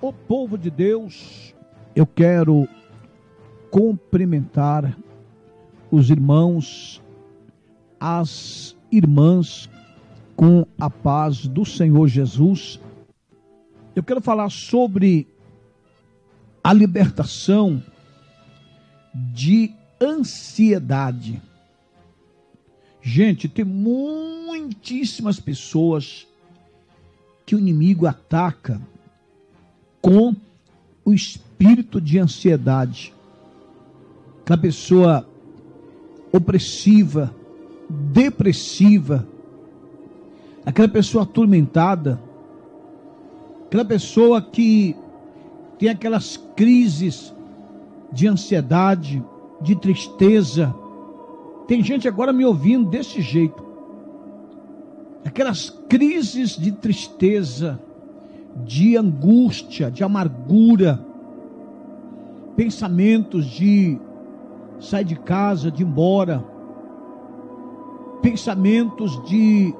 O povo de Deus, eu quero cumprimentar os irmãos, as irmãs, com a paz do Senhor Jesus. Eu quero falar sobre a libertação de ansiedade. Gente, tem muitíssimas pessoas que o inimigo ataca com o espírito de ansiedade. Aquela pessoa opressiva, depressiva, aquela pessoa atormentada, aquela pessoa que tem aquelas crises de ansiedade, de tristeza. Tem gente agora me ouvindo desse jeito. Aquelas crises de tristeza, de angústia, de amargura, pensamentos de sair de casa, de ir embora, pensamentos de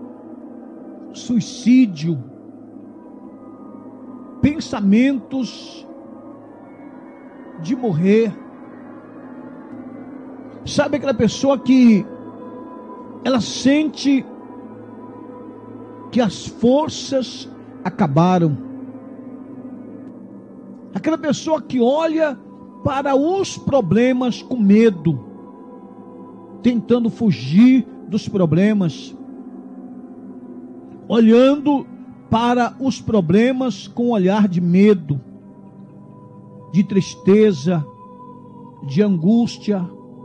suicídio, pensamentos de morrer. Sabe aquela pessoa que ela sente que as forças acabaram? Aquela pessoa que olha para os problemas com medo, tentando fugir dos problemas, olhando para os problemas com um olhar de medo, de tristeza, de angústia,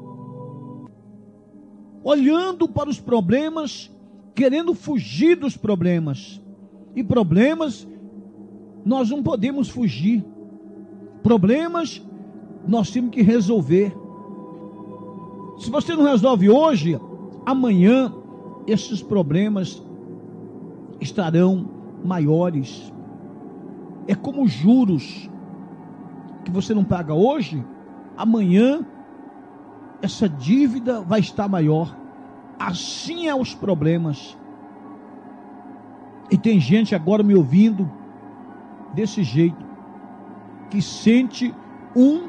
olhando para os problemas, querendo fugir dos problemas. E problemas nós não podemos fugir. Problemas nós temos que resolver. Se você não resolve hoje, amanhã esses problemas estarão maiores. É como juros que você não paga hoje, amanhã essa dívida vai estar maior. Assim é os problemas. E tem gente agora me ouvindo desse jeito, que sente um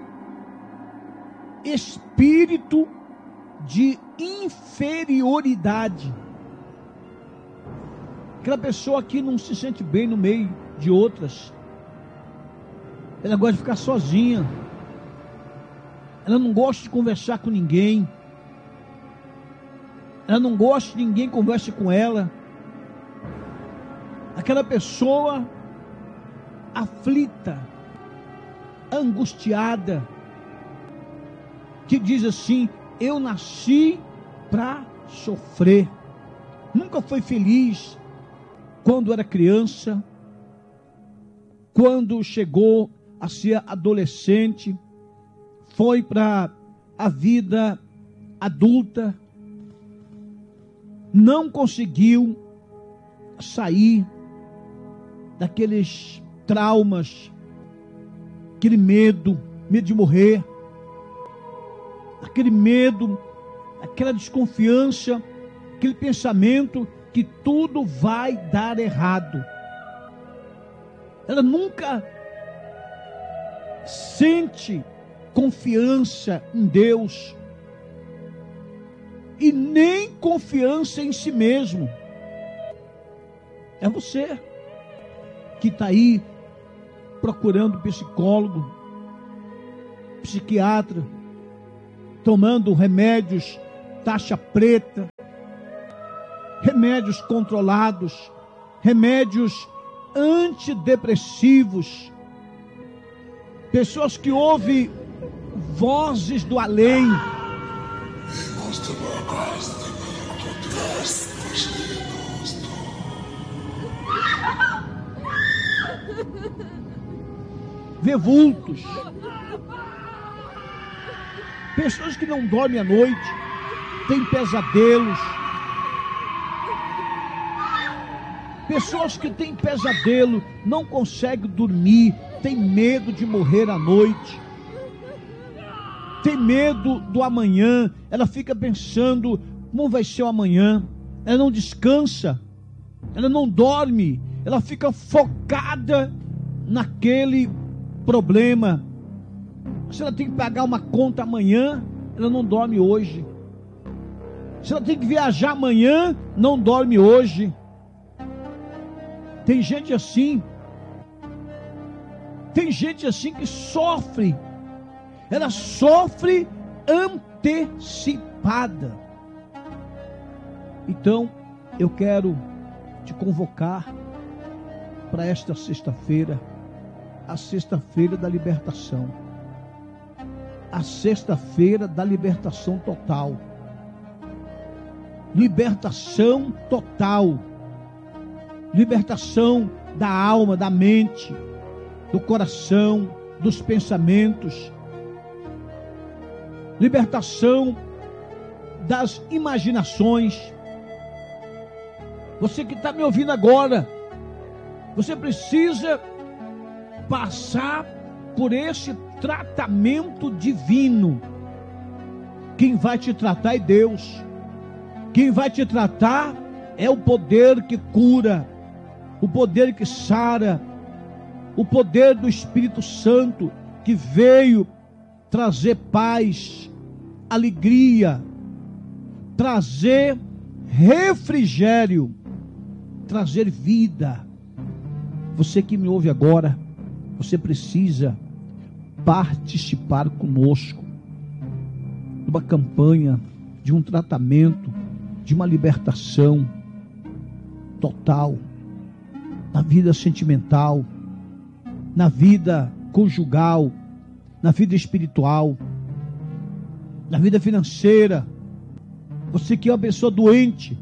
espírito de inferioridade. Aquela pessoa que não se sente bem no meio de outras. Ela gosta de ficar sozinha. Ela não gosta de conversar com ninguém. Ela não gosta que ninguém converse com ela. Aquela pessoa aflita, angustiada, que diz assim: eu nasci para sofrer. Nunca foi feliz quando era criança, quando chegou a ser adolescente, foi para a vida adulta, não conseguiu sair daqueles traumas, aquele medo de morrer, aquele medo, aquela desconfiança, aquele pensamento que tudo vai dar errado. Ela nunca sente confiança em Deus e nem confiança em si mesmo. É você que está aí procurando psicólogo, psiquiatra, tomando remédios taxa preta, remédios controlados, remédios antidepressivos, pessoas que ouvem vozes do além. Vê vultos, pessoas que não dormem à noite, têm pesadelos, pessoas que têm pesadelo, não conseguem dormir, têm medo de morrer à noite, tem medo do amanhã, ela fica pensando como vai ser o amanhã, ela não descansa, ela não dorme, ela fica focada naquele problema. Se ela tem que pagar uma conta amanhã, ela não dorme hoje. Se ela tem que viajar amanhã, não dorme hoje. Tem gente assim. Tem gente assim que sofre. Ela sofre antecipada. Então, eu quero te convocar para esta sexta-feira, a sexta-feira da libertação. A sexta-feira da libertação total. Libertação total. Libertação da alma, da mente, do coração, dos pensamentos. Libertação das imaginações. Você que está me ouvindo agora, você precisa passar por esse tratamento divino. Quem vai te tratar é Deus. Quem vai te tratar é o poder que cura, o poder que sara, o poder do Espírito Santo que veio trazer paz, alegria, trazer refrigério, trazer vida. Você que me ouve agora, você precisa participar conosco de uma campanha, de um tratamento, de uma libertação total na vida sentimental, na vida conjugal, na vida espiritual, na vida financeira. Você que é uma pessoa doente,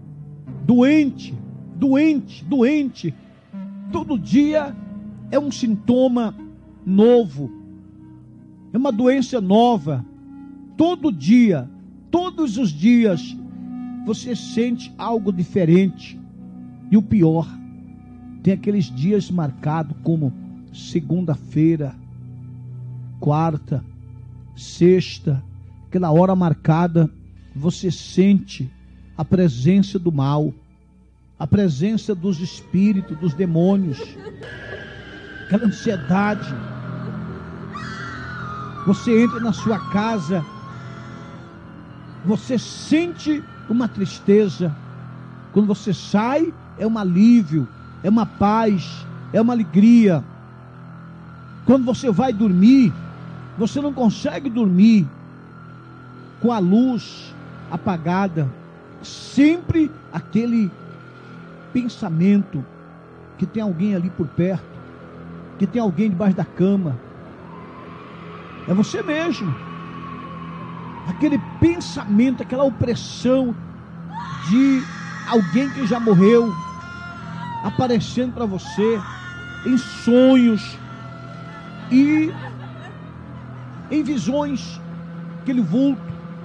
todo dia é um sintoma novo, é uma doença nova, todo dia, todos os dias, você sente algo diferente. E o pior, tem aqueles dias marcados como segunda-feira, quarta, sexta, aquela hora marcada, você sente a presença do mal, a presença dos espíritos, dos demônios, aquela ansiedade. Você entra na sua casa, você sente uma tristeza. Quando você sai, é um alívio, é uma paz, é uma alegria. Quando você vai dormir, você não consegue dormir com a luz apagada. Sempre aquele pensamento que tem alguém ali por perto, que tem alguém debaixo da cama. É você mesmo. Aquele pensamento, aquela opressão de alguém que já morreu, aparecendo para você em sonhos e em visões, aquele vulto.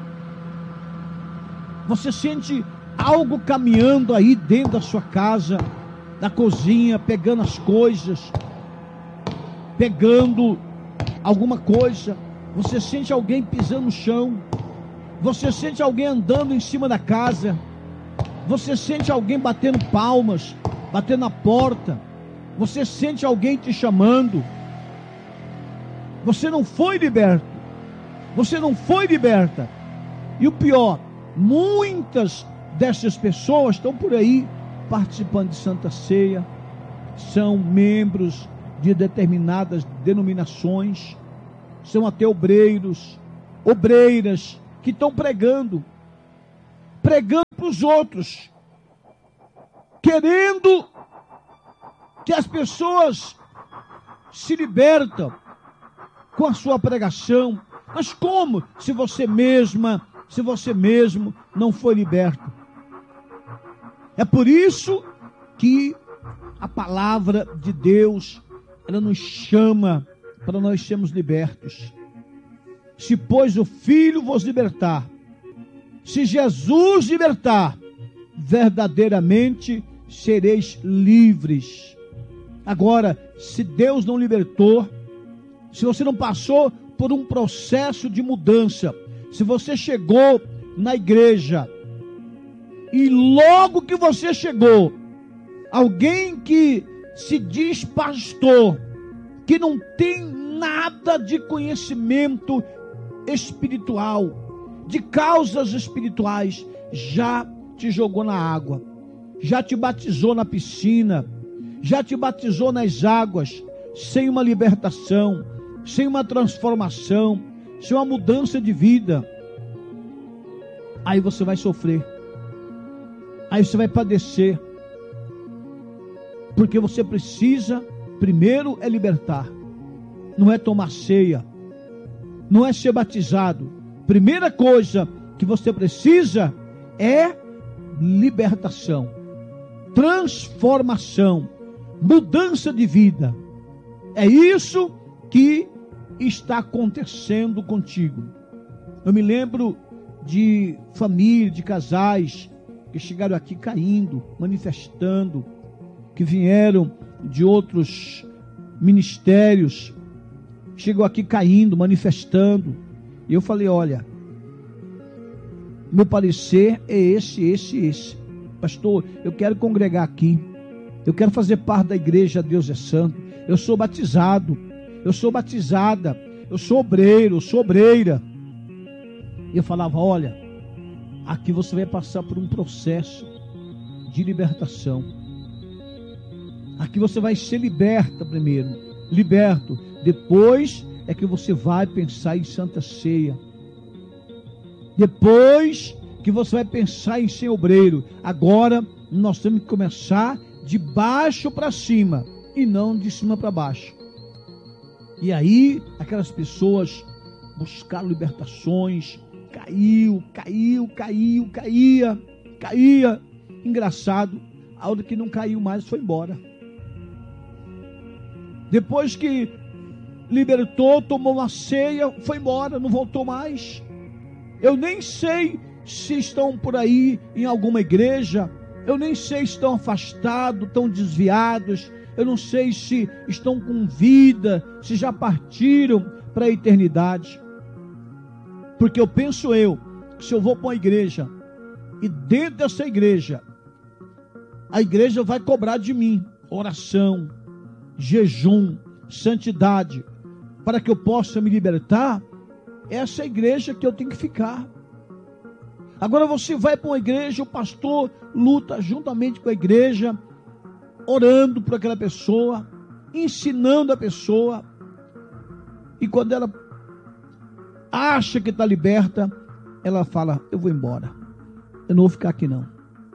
Você sente algo caminhando aí dentro da sua casa, na cozinha, pegando as coisas, pegando alguma coisa. Você sente alguém pisando no chão, você sente alguém andando em cima da casa, você sente alguém batendo palmas, batendo na porta, você sente alguém te chamando. Você não foi liberto, você não foi liberta. E o pior, muitas dessas pessoas estão por aí participando de Santa Ceia, são membros de determinadas denominações, são até obreiros, obreiras que estão pregando para os outros, querendo que as pessoas se libertam com a sua pregação. Mas como se você mesma, se você mesmo não foi liberto? É por isso que a palavra de Deus, ela nos chama para nós sermos libertos. Se pois o Filho vos libertar, se Jesus libertar, verdadeiramente sereis livres. Agora, se Deus não libertou, se você não passou por um processo de mudança, se você chegou na igreja e logo que você chegou, alguém que se diz pastor que não tem nada de conhecimento espiritual, de causas espirituais, já te jogou na água, já te batizou na piscina, já te batizou nas águas, sem uma libertação, sem uma transformação, sem uma mudança de vida. Aí você vai sofrer, aí você vai padecer, porque você precisa, primeiro é libertar, não é tomar ceia, não é ser batizado. Primeira coisa que você precisa é libertação, transformação, mudança de vida. É isso que está acontecendo contigo. Eu me lembro de família, de casais que chegaram aqui caindo, manifestando, que vieram de outros ministérios, chegou aqui caindo, manifestando. E eu falei: olha, meu parecer é esse. Pastor, eu quero congregar aqui, eu quero fazer parte da igreja Deus é Santo, eu sou batizado, eu sou batizada, eu sou obreiro, eu sou obreira. E eu falava: olha, aqui você vai passar por um processo de libertação. Aqui você vai ser liberto, depois é que você vai pensar em Santa Ceia, depois que você vai pensar em ser obreiro. Agora nós temos que começar de baixo para cima e não de cima para baixo. E aí aquelas pessoas buscaram libertações, caía. Engraçado, a hora que não caiu mais foi embora. Depois que libertou, tomou uma ceia, foi embora, não voltou mais. Eu nem sei se estão por aí em alguma igreja, eu nem sei se estão afastados, estão desviados, eu não sei se estão com vida, se já partiram para a eternidade. Porque eu penso que se eu vou para uma igreja, e dentro dessa igreja, a igreja vai cobrar de mim oração, jejum, santidade, para que eu possa me libertar, essa é a igreja que eu tenho que ficar. Agora você vai para uma igreja, o pastor luta juntamente com a igreja, orando por aquela pessoa, ensinando a pessoa, e quando ela acha que está liberta, ela fala: eu vou embora, eu não vou ficar aqui não,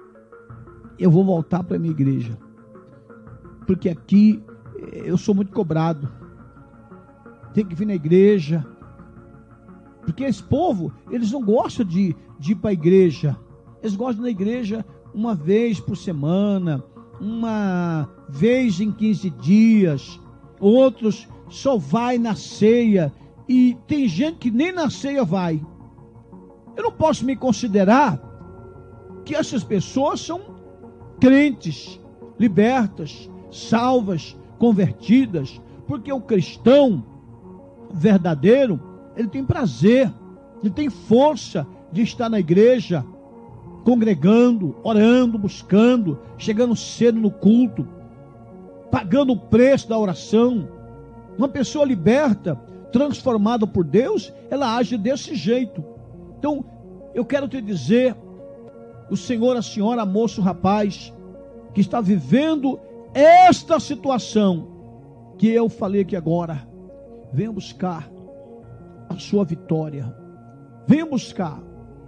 eu vou voltar para a minha igreja, porque aqui eu sou muito cobrado, tem que vir na igreja, porque esse povo, eles não gostam de ir para a igreja, eles gostam da igreja uma vez por semana, uma vez em 15 dias, outros só vai na ceia, e tem gente que nem na ceia vai. Eu não posso me considerar que essas pessoas são crentes, libertas, salvas, convertidas, porque o cristão verdadeiro, ele tem prazer, ele tem força de estar na igreja, congregando, orando, buscando, chegando cedo no culto, pagando o preço da oração. Uma pessoa liberta, transformada por Deus, ela age desse jeito. Então, eu quero te dizer, o senhor, a senhora, a moça, o rapaz, que está vivendo esta situação que eu falei aqui agora, venha buscar a sua vitória. Venha buscar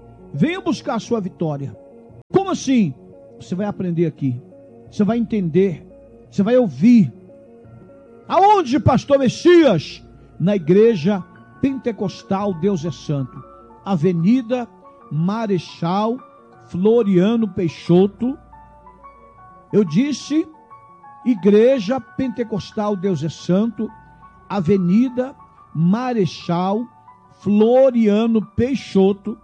a sua vitória. Como assim? Você vai aprender aqui, você vai entender, você vai ouvir. Aonde, pastor Messias? Na igreja pentecostal Deus é Santo, Avenida Marechal Floriano Peixoto. Eu disse igreja pentecostal Deus é Santo, Avenida Marechal Floriano Peixoto,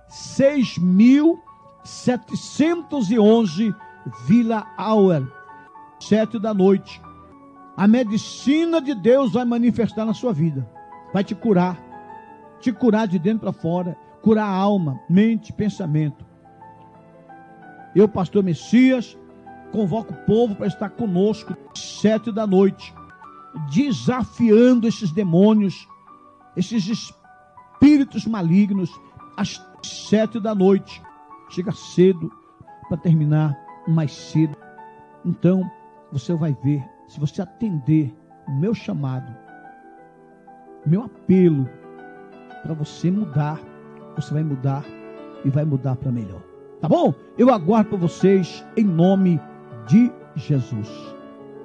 6.711, Vila Auer, 7 da noite. A medicina de Deus vai manifestar na sua vida, vai te curar de dentro para fora, curar a alma, mente, pensamento. Eu, pastor Messias, convoco o povo para estar conosco, 7 da noite, desafiando esses demônios, esses espíritos malignos, às 7 da noite. Chega cedo para terminar mais cedo. Então, você vai ver, se você atender o meu chamado, meu apelo para você mudar, você vai mudar e vai mudar para melhor. Tá bom? Eu aguardo por vocês em nome de Jesus.